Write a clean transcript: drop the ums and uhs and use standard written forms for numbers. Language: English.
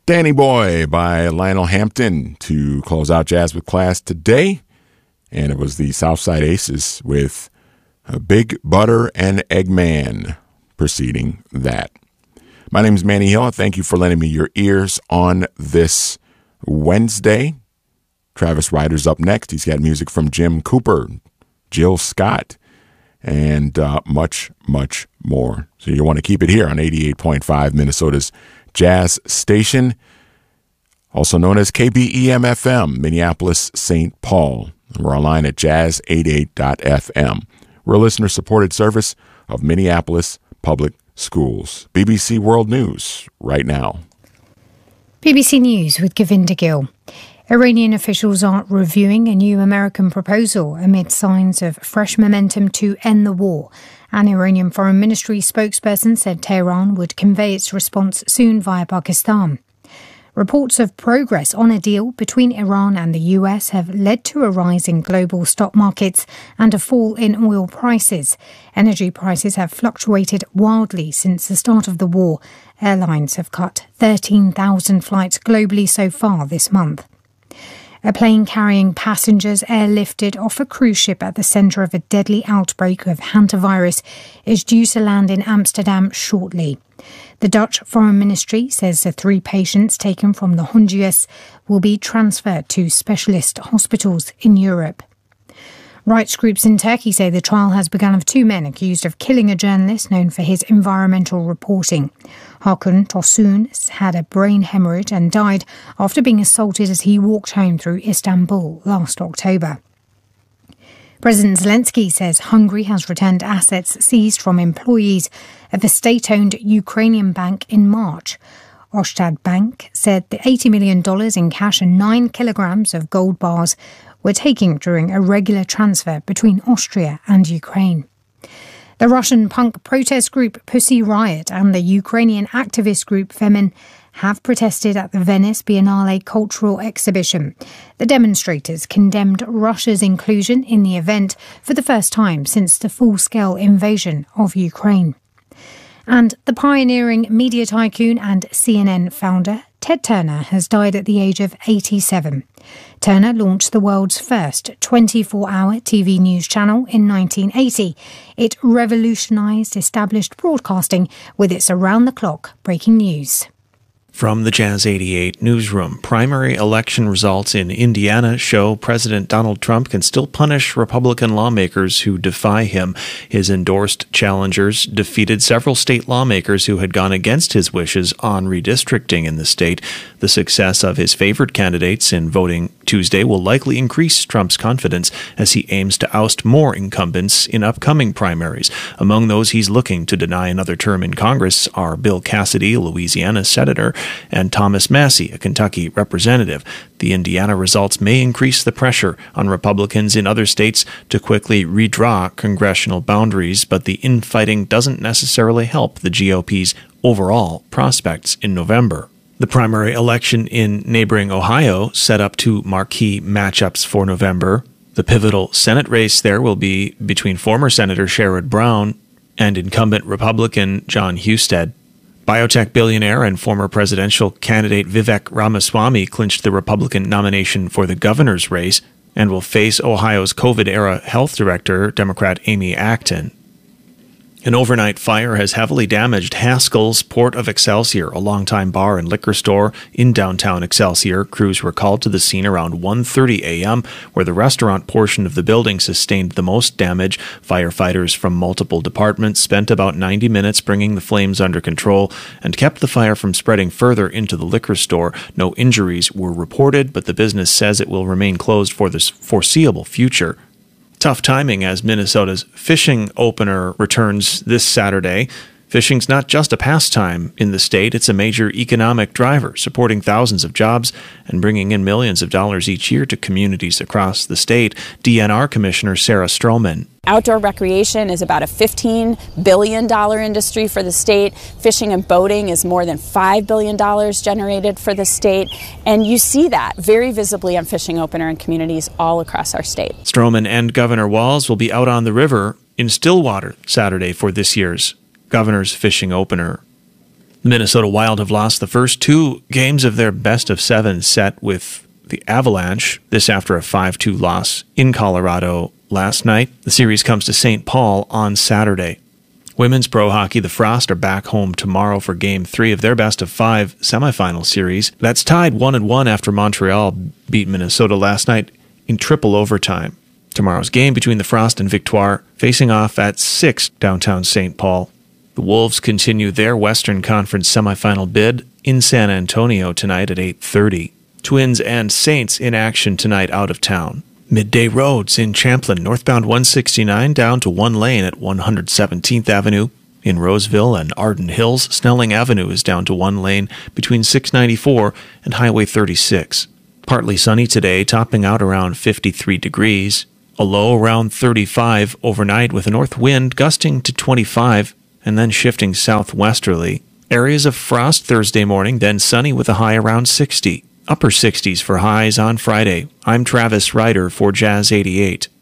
Danny Boy by Lionel Hampton to close out Jazz with Class today. And it was the Southside Aces with Big Butter and Eggman preceding that. My name is Manny Hill. Thank you for lending me your ears on this Wednesday. Travis Ryder's up next. He's got music from Jim Cooper, Jill Scott, and much, much more. So you want to keep it here on 88.5, Minnesota's Jazz Station, also known as KBEM-FM, Minneapolis, St. Paul. We're online at jazz88.fm. We're a listener-supported service of Minneapolis Public Schools. BBC World News right now. BBC News with Govinda Gill. Iranian officials are reviewing a new American proposal amid signs of fresh momentum to end the war. An Iranian Foreign Ministry spokesperson said Tehran would convey its response soon via Pakistan. Reports of progress on a deal between Iran and the US have led to a rise in global stock markets and a fall in oil prices. Energy prices have fluctuated wildly since the start of the war. Airlines have cut 13,000 flights globally so far this month. A plane carrying passengers airlifted off a cruise ship at the centre of a deadly outbreak of hantavirus is due to land in Amsterdam shortly. The Dutch Foreign Ministry says the 3 patients taken from the Honduras will be transferred to specialist hospitals in Europe. Rights groups in Turkey say the trial has begun of 2 men accused of killing a journalist known for his environmental reporting. Hakan Tosun had a brain hemorrhage and died after being assaulted as he walked home through Istanbul last October. President Zelensky says Hungary has returned assets seized from employees of a state-owned Ukrainian bank in March. Ostad Bank said the $80 million in cash and 9 kilograms of gold bars were taken during a regular transfer between Austria and Ukraine. The Russian punk protest group Pussy Riot and the Ukrainian activist group Femin have protested at the Venice Biennale cultural exhibition. The demonstrators condemned Russia's inclusion in the event for the first time since the full-scale invasion of Ukraine. And the pioneering media tycoon and CNN founder Ted Turner has died at the age of 87. Turner launched the world's first 24-hour TV news channel in 1980. It revolutionised established broadcasting with its around-the-clock breaking news. From the Jazz 88 newsroom, primary election results in Indiana show President Donald Trump can still punish Republican lawmakers who defy him. His endorsed challengers defeated several state lawmakers who had gone against his wishes on redistricting in the state. The success of his favored candidates in voting Tuesday will likely increase Trump's confidence as he aims to oust more incumbents in upcoming primaries. Among those he's looking to deny another term in Congress are Bill Cassidy, a Louisiana senator, and Thomas Massie, a Kentucky representative. The Indiana results may increase the pressure on Republicans in other states to quickly redraw congressional boundaries, but the infighting doesn't necessarily help the GOP's overall prospects in November. The primary election in neighboring Ohio set up 2 marquee matchups for November. The pivotal Senate race there will be between former Senator Sherrod Brown and incumbent Republican John Husted. Biotech billionaire and former presidential candidate Vivek Ramaswamy clinched the Republican nomination for the governor's race and will face Ohio's COVID-era health director, Democrat Amy Acton. An overnight fire has heavily damaged Haskell's Port of Excelsior, a longtime bar and liquor store in downtown Excelsior. Crews were called to the scene around 1:30 a.m., where the restaurant portion of the building sustained the most damage. Firefighters from multiple departments spent about 90 minutes bringing the flames under control and kept the fire from spreading further into the liquor store. No injuries were reported, but the business says it will remain closed for the foreseeable future. Tough timing as Minnesota's fishing opener returns this Saturday. Fishing's not just a pastime in the state, it's a major economic driver, supporting thousands of jobs and bringing in millions of dollars each year to communities across the state. DNR Commissioner Sarah Stroman. Outdoor recreation is about a $15 billion industry for the state. Fishing and boating is more than $5 billion generated for the state. And you see that very visibly on Fishing Opener in communities all across our state. Stroman and Governor Walz will be out on the river in Stillwater Saturday for this year's Governor's Fishing Opener. The Minnesota Wild have lost the first 2 games of their best-of-7 set with the Avalanche, this after a 5-2 loss in Colorado last night. The series comes to St. Paul on Saturday. Women's pro hockey, the Frost, are back home tomorrow for Game 3 of their best-of-5 semifinal series. That's tied 1-1 after Montreal beat Minnesota last night in triple overtime. Tomorrow's game between the Frost and Victoire facing off at 6 downtown St. Paul. The Wolves continue their Western Conference semifinal bid in San Antonio tonight at 8:30. Twins and Saints in action tonight out of town. Midday roads in Champlin, northbound 169 down to 1 lane at 117th Avenue. In Roseville and Arden Hills, Snelling Avenue is down to 1 lane between 694 and Highway 36. Partly sunny today, topping out around 53 degrees. A low around 35 overnight with a north wind gusting to 25 and then shifting southwesterly. Areas of frost Thursday morning, then sunny with a high around 60. Upper 60s for highs on Friday. I'm Travis Ryder for Jazz 88.